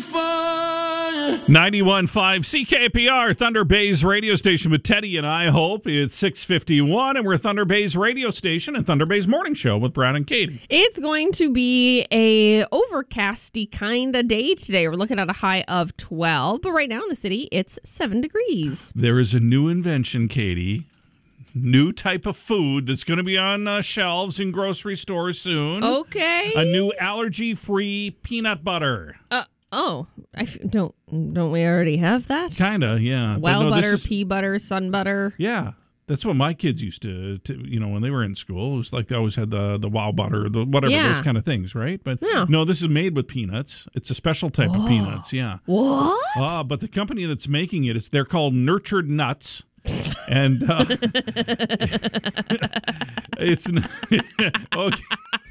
91.5 CKPR, Thunder Bay's radio station with Teddy and I Hope. It's 6:51, and we're Thunder Bay's radio station and Thunder Bay's morning show with Brad and Katie. It's going to be a overcasty kind of day today. We're looking at a high of 12, but right now in the city, it's 7 degrees. There is a new invention, Katie. New type of food that's going to be on shelves in grocery stores soon. Okay. A new allergy-free peanut butter. Don't we already have that? Kinda, yeah. Wow butter, pea butter, sun butter. Yeah. That's what my kids used to when they were in school. It was like they always had the wow butter, those kind of things, right? But no, this is made with peanuts. It's a special type of peanuts, yeah. What? But the company that's making it, they're called Nurtured Nuts. And it's okay.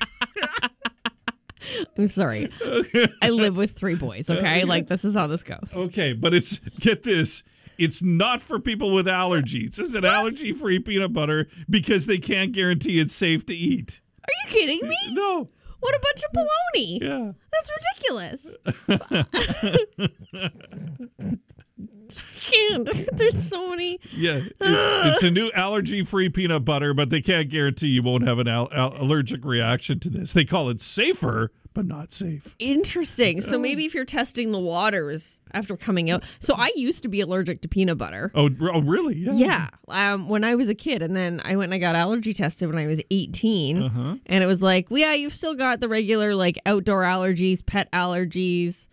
I'm sorry. I live with 3 boys, okay? Like, this is how this goes. Okay, but get this. It's not for people with allergies. It's an allergy-free peanut butter because they can't guarantee it's safe to eat. Are you kidding me? No. What a bunch of baloney. Yeah. That's ridiculous. There's so many. Yeah, it's a new allergy-free peanut butter, but they can't guarantee you won't have an allergic reaction to this. They call it safer, but not safe. Interesting. So maybe if you're testing the waters after coming out. So I used to be allergic to peanut butter. Oh really? Yeah. When I was a kid, and then I went and I got allergy tested when I was 18, and it was like, well, yeah, you've still got the regular like outdoor allergies, pet allergies,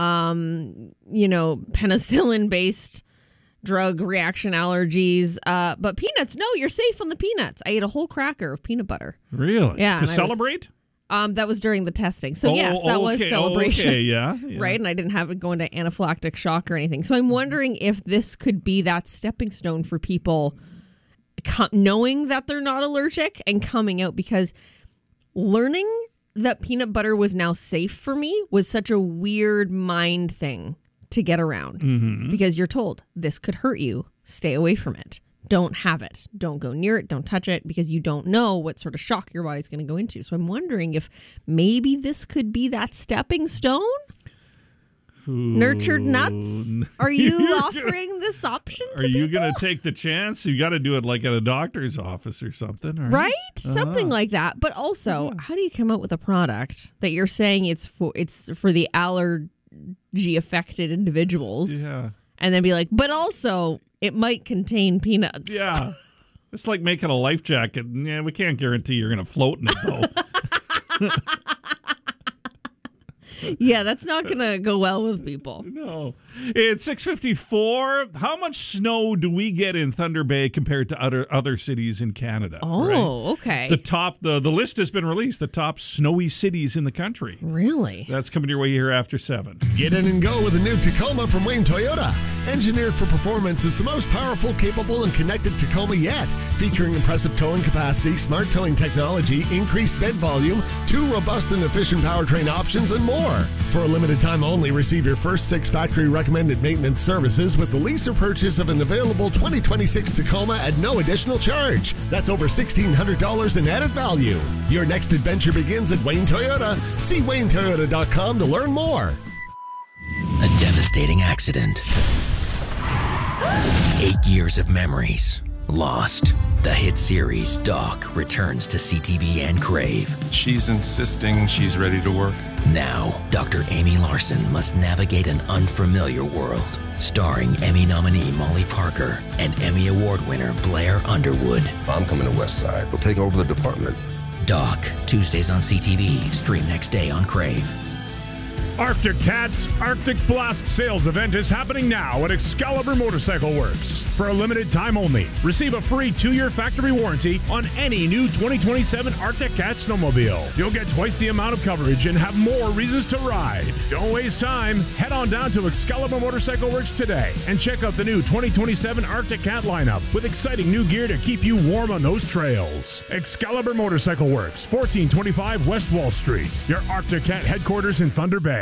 penicillin-based drug reaction allergies. But peanuts, no, you're safe on the peanuts. I ate a whole cracker of peanut butter. Really? Yeah. To celebrate? That was during the testing. So yes, that was celebration. Okay, yeah. Right? And I didn't have it go into anaphylactic shock or anything. So I'm wondering if this could be that stepping stone for people knowing that they're not allergic and coming out, because learning that peanut butter was now safe for me was such a weird mind thing to get around, because you're told this could hurt you. Stay away from it. Don't have it. Don't go near it. Don't touch it, because you don't know what sort of shock your body's going to go into. So I'm wondering if maybe this could be that stepping stone. Nurtured Nuts? Are you offering this option to people? Are you going to take the chance? You got to do it like at a doctor's office or something. Right? Something like that. But also, how do you come out with a product that you're saying it's for the allergy-affected individuals? Yeah. And then be like, but also, it might contain peanuts. Yeah. It's like making a life jacket. Yeah, we can't guarantee you're going to float in it, though. Yeah, that's not going to go well with people. No. It's 6:54. How much snow do we get in Thunder Bay compared to other cities in Canada? Oh, okay. The list has been released. The top snowy cities in the country. Really? That's coming your way here after 7. Get in and go with a new Tacoma from Wayne Toyota. Engineered for performance, is the most powerful, capable, and connected Tacoma yet. Featuring impressive towing capacity, smart towing technology, increased bed volume, 2 robust and efficient powertrain options, and more. For a limited time only, receive your first 6 factory recommended maintenance services with the lease or purchase of an available 2026 Tacoma at no additional charge. That's over $1,600 in added value. Your next adventure begins at Wayne Toyota. See WayneToyota.com to learn more. A devastating accident. 8 years of memories lost. The hit series Doc returns to CTV and Crave. She's insisting she's ready to work. Now, Dr. Amy Larson must navigate an unfamiliar world. Starring Emmy nominee Molly Parker and Emmy Award winner Blair Underwood. I'm coming to West Side. We'll take over the department. Doc, Tuesdays on CTV. Stream next day on Crave. Arctic Cat's Arctic Blast sales event is happening now at Excalibur Motorcycle Works. For a limited time only, receive a free 2-year factory warranty on any new 2027 Arctic Cat snowmobile. You'll get twice the amount of coverage and have more reasons to ride. Don't waste time. Head on down to Excalibur Motorcycle Works today and check out the new 2027 Arctic Cat lineup with exciting new gear to keep you warm on those trails. Excalibur Motorcycle Works, 1425 West Wall Street. Your Arctic Cat headquarters in Thunder Bay.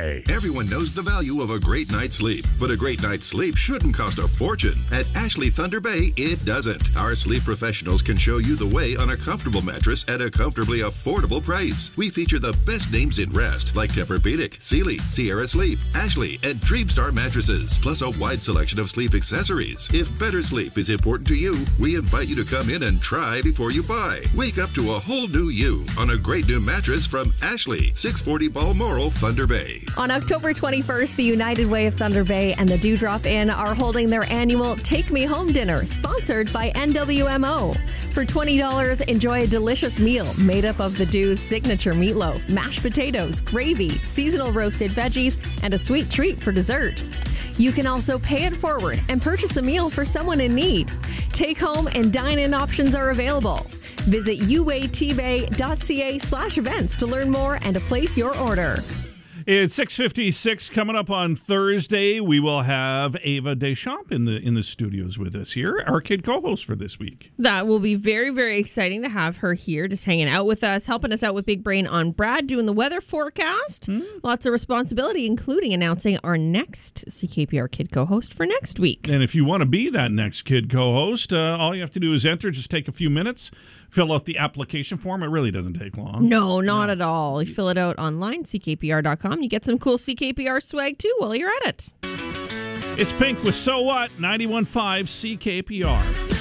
Bay. Everyone knows the value of a great night's sleep, but a great night's sleep shouldn't cost a fortune. At Ashley Thunder Bay, it doesn't. Our sleep professionals can show you the way on a comfortable mattress at a comfortably affordable price. We feature the best names in rest, like Tempur-Pedic, Sealy, Sierra Sleep, Ashley, and Dreamstar mattresses, plus a wide selection of sleep accessories. If better sleep is important to you, we invite you to come in and try before you buy. Wake up to a whole new you on a great new mattress from Ashley, 640 Balmoral, Thunder Bay. On October 21st, the United Way of Thunder Bay and the Dewdrop Inn are holding their annual Take Me Home dinner, sponsored by NWMO. For $20, enjoy a delicious meal made up of the Dew's signature meatloaf, mashed potatoes, gravy, seasonal roasted veggies, and a sweet treat for dessert. You can also pay it forward and purchase a meal for someone in need. Take home and dine-in options are available. Visit uatbay.ca/events to learn more and to place your order. It's 6:56 coming up on Thursday. We will have Ava Deschamps in the studios with us here, our kid co-host for this week. That will be very, very exciting to have her here, just hanging out with us, helping us out with Big Brain on Brad, doing the weather forecast. Lots of responsibility, including announcing our next CKPR kid co-host for next week. And if you want to be that next kid co-host, all you have to do is enter. Just take a few minutes. Fill out the application form. It really doesn't take long. No, not at all. You fill it out online, ckpr.com. You get some cool CKPR swag, too, while you're at it. It's Pink with So What, 91.5 CKPR.